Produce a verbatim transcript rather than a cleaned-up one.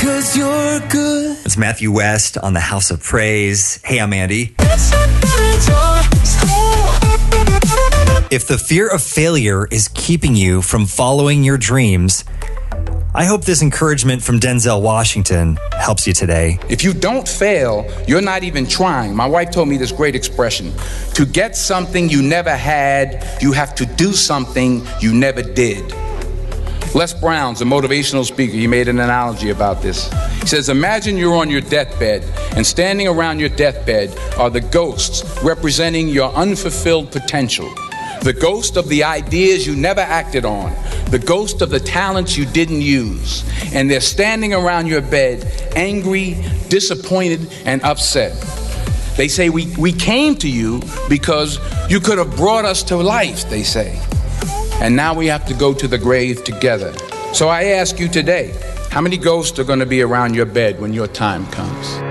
'cause you're good. It's Matthew West on the House of Praise. Hey, I'm Andy. If the fear of failure is keeping you from following your dreams, I hope this encouragement from Denzel Washington helps you today. If you don't fail, you're not even trying. My wife told me this great expression. To get something you never had, you have to do something you never did. Les Brown's a motivational speaker. He made an analogy about this. He says, imagine you're on your deathbed, and standing around your deathbed are the ghosts representing your unfulfilled potential. The ghost of the ideas you never acted on. The ghost of the talents you didn't use. And they're standing around your bed, angry, disappointed, and upset. They say, we, we came to you because you could have brought us to life, they say. And now we have to go to the grave together. So I ask you today, how many ghosts are going to be around your bed when your time comes?